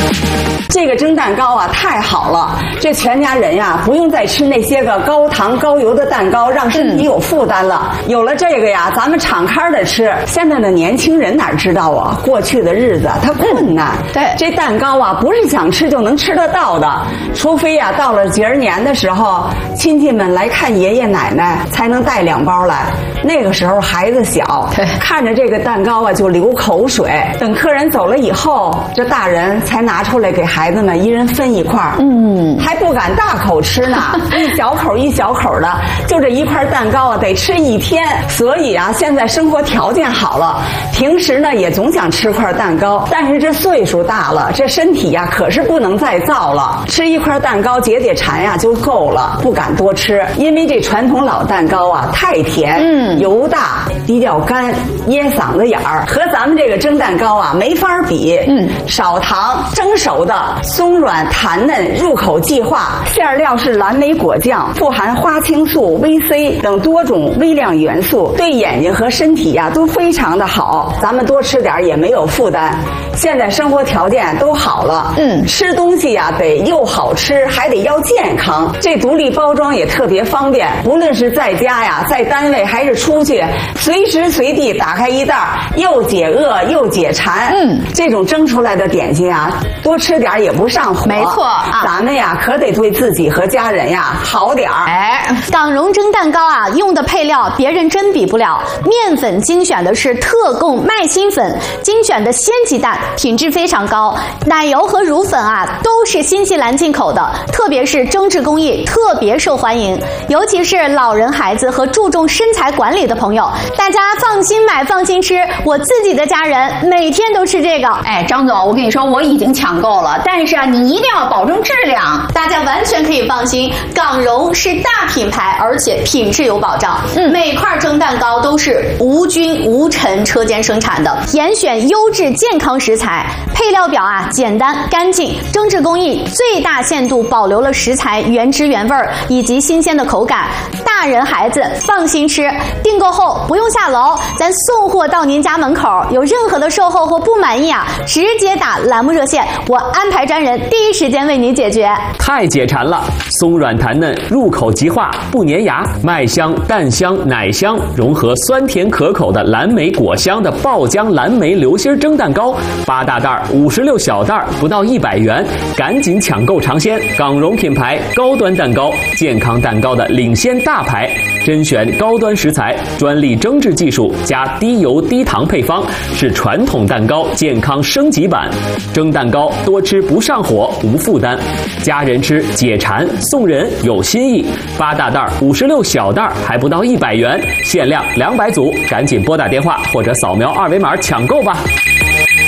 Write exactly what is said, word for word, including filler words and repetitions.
这个蒸蛋糕啊，太好了！这全家人呀，不用再吃那些个高糖高油的蛋糕，让身体有负担了。嗯、有了这个呀，咱们敞开的吃。现在的年轻人哪知道啊？过去的日子他困难。 嗯、对， 这蛋糕啊，不是想吃就能吃得到的，除非呀，到了节儿年的时候，亲戚们来看爷爷奶奶，才能带两包来。那个时候孩子小， 对， 看着这个蛋糕啊就流口水。等客人走了以后，这大人才拿出来给孩子们一人分一块，嗯，还不敢大口吃呢，一小口一小口的，就这一块蛋糕啊得吃一天。所以啊，现在生活条件好了，平时呢也总想吃块蛋糕，但是这岁数大了，这身体呀可是不能再造了，吃一块蛋糕解解馋呀就够了，不敢多吃，因为这传统老蛋糕啊太甜，嗯，油大，比较干，噎嗓子眼儿，和咱们这个蒸蛋糕啊没法比，嗯，少糖，蒸熟的，松软弹嫩，入口即化，馅料是蓝莓果酱，富含花青素、维 C 等多种微量元素，对眼睛和身体呀、啊、都非常的好。咱们多吃点也没有负担。现在生活条件都好了，嗯，吃东西呀、啊、得又好吃，还得要健康。这独立包装也特别方便，无论是在家呀、在单位还是出去，随时随地打开一袋，又解饿又解馋。嗯，这种蒸出来的点心啊，多吃点也不上火。 没错啊， 咱们呀可得对自己和家人呀好点儿。 哎，港荣蒸蛋糕啊，用的配料别人真比不了。面粉精选的是特供麦芯粉，精选的鲜鸡蛋，品质非常高。奶油和乳粉啊，都是新西兰进口的，特别是蒸制工艺特别受欢迎，尤其是老人、孩子和注重身材管理的朋友，大家放心买，放心吃。我自己的家人每天都吃这个。 哎，张总，我跟你说，我已经抢购了，但是啊，你一定要保证质量。 大家完全可以放心，港荣是大品牌，而且品质有保障。嗯，每块蒸蛋糕都是无菌无尘车间生产的，严选优质健康食材，配料表啊简单干净，蒸制工艺最大限度保留了食材原汁原味以及新鲜的口感，大人孩子放心吃。订购后不用下楼，咱送货到您家门口。有任何的售后或不满意啊，直接打栏目热线，我安排专人第一时间为您解决。 太解馋了，松软弹嫩，入口即化，不粘牙，麦香、蛋香、奶香融合酸甜可口的蓝莓果香的爆浆蓝莓流心蒸蛋糕，八大袋五十六小袋不到一百元，赶紧抢购尝鲜！港荣品牌高端蛋糕，健康蛋糕的领先大牌，甄选高端食材，专利蒸制技术加低油低糖配方，是传统蛋糕健康升级版。蒸蛋糕多吃不上火，无负担，家人吃解馋，送人有新意。八大袋五十六小袋还不到一百元，限量两百组，赶紧拨打电话或者扫描二维码抢购吧。